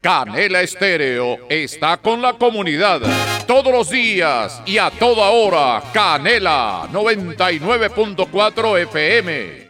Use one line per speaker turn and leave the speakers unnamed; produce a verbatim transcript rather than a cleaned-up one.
Canela Estéreo está con la comunidad todos los días y a toda hora. Canela noventa y nueve punto cuatro F M.